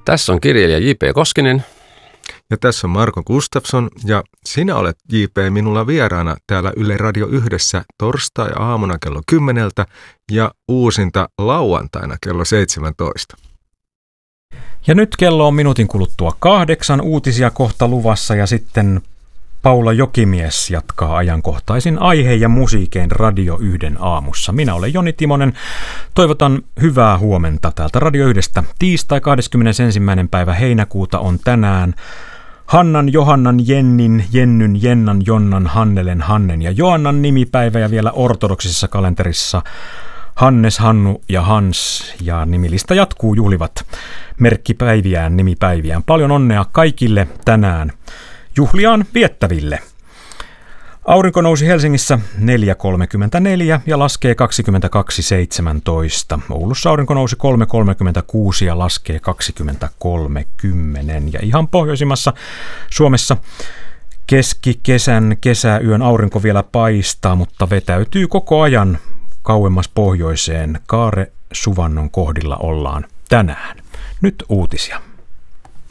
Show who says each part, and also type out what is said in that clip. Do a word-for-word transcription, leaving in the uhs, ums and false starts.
Speaker 1: Tässä on kirjailija J P Koskinen.
Speaker 2: Ja tässä on Marko Gustafsson ja sinä olet J P minulla vieraana täällä Yle Radio yhdessä torstai-aamuna kello kymmeneltä ja uusinta lauantaina kello seitsemäntoista.
Speaker 3: Ja nyt kello on minuutin kuluttua kahdeksan, uutisia kohta luvassa ja sitten Paula Jokimies jatkaa ajankohtaisin aihe- ja musiikein Radio yhden aamussa. Minä olen Joni Timonen. Toivotan hyvää huomenta täältä Radio yhdestä. Tiistai kahdeskymmenesensimmäinen päivä heinäkuuta on tänään Hannan, Johannan, Jennin, Jennyn, Jennan, Jonnan, Hannelen, Hannen ja Joannan nimipäivä ja vielä ortodoksisessa kalenterissa Hannes, Hannu ja Hans ja nimilista jatkuu juhlivat merkkipäiviään, nimipäiviään. Paljon onnea kaikille tänään juhliaan viettäville. Aurinko nousi Helsingissä neljä kolmekymmentäneljä ja laskee kaksikymmentäkaksi seitsemäntoista. Oulussa aurinko nousi kolme kolmekymmentäkuusi ja laskee kaksikymmentäkolme kymmenen. Ja ihan pohjoisimmassa Suomessa keskikesän kesäyön aurinko vielä paistaa, mutta vetäytyy koko ajan kauemmas pohjoiseen. Kaare Suvannon kohdilla ollaan tänään. Nyt uutisia.